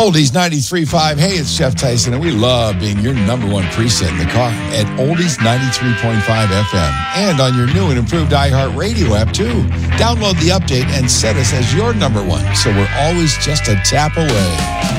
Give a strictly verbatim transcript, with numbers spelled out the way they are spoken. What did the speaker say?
Oldies ninety-three point five. Hey, it's Jeff Tyson, and we love being your number one preset in the car at Oldies ninety-three point five F M and on your new and improved iHeartRadio app, too. Download the update and set us as your number one so we're always just a tap away.